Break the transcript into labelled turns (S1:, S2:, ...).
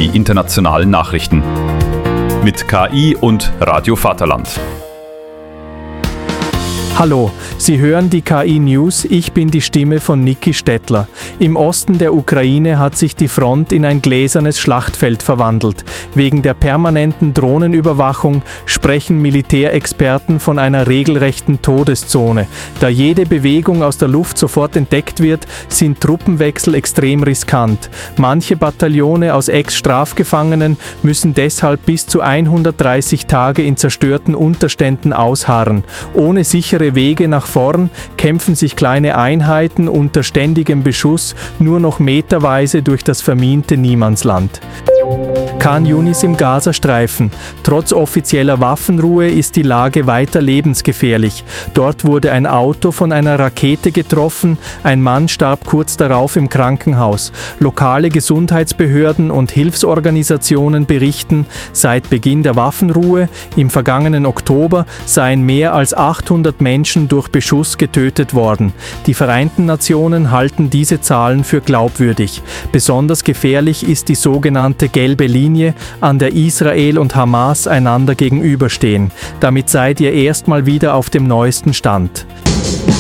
S1: die internationalen Nachrichten. Mit KI und Radio Vaterland.
S2: Hallo, Sie hören die KI News, ich bin die Stimme von Niki Stettler. Im Osten der Ukraine hat sich die Front in ein gläsernes Schlachtfeld verwandelt. Wegen der permanenten Drohnenüberwachung sprechen Militärexperten von einer regelrechten Todeszone. Da jede Bewegung aus der Luft sofort entdeckt wird, sind Truppenwechsel extrem riskant. Manche Bataillone aus Ex-Strafgefangenen müssen deshalb bis zu 130 Tage in zerstörten Unterständen ausharren. Ohne sichere Wege nach vorn kämpfen sich kleine Einheiten unter ständigem Beschuss nur noch meterweise durch das verminte Niemandsland. Khan Yunis im Gazastreifen. Trotz offizieller Waffenruhe ist die Lage weiter lebensgefährlich. Dort wurde ein Auto von einer Rakete getroffen, ein Mann starb kurz darauf im Krankenhaus. Lokale Gesundheitsbehörden und Hilfsorganisationen berichten, seit Beginn der Waffenruhe im vergangenen Oktober seien mehr als 800 Menschen durch Beschuss getötet worden. Die Vereinten Nationen halten diese Zahlen für glaubwürdig. Besonders gefährlich ist die sogenannte gelbe Linie, an der Israel und Hamas einander gegenüberstehen. Damit seid ihr erstmal wieder auf dem neuesten Stand.